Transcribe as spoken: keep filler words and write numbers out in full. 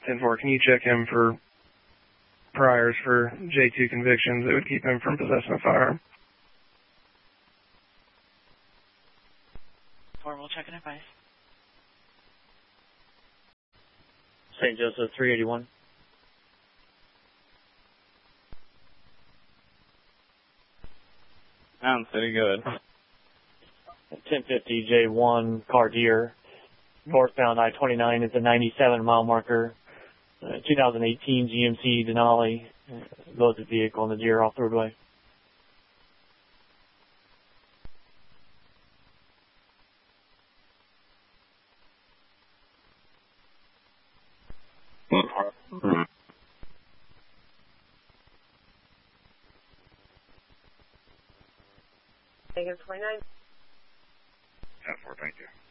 ten four, can you check him for priors for J two convictions that would keep him from possessing a firearm? Four, we'll check and advise. Saint Joseph, three eighty-one. Sounds pretty good. ten fifty J one, Cartier. Northbound I twenty-nine is a ninety-seven mile marker. Uh, twenty eighteen G M C Denali. Uh, loaded vehicle on the Deer off the roadway. Negative twenty-nine. ten four, thank you.